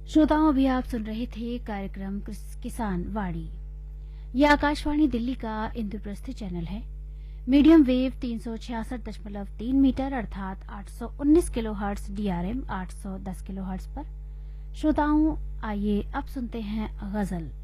श्रोताओं, अभी आप सुन रहे थे कार्यक्रम किसान वाणी। यह आकाशवाणी दिल्ली का इंद्रप्रस्थ चैनल है। मीडियम वेव 366.3 मीटर अर्थात 819 किलोहर्ट्ज DRM 810 किलोहर्ट्ज पर। श्रोताओं, आइए अब सुनते हैं गजल।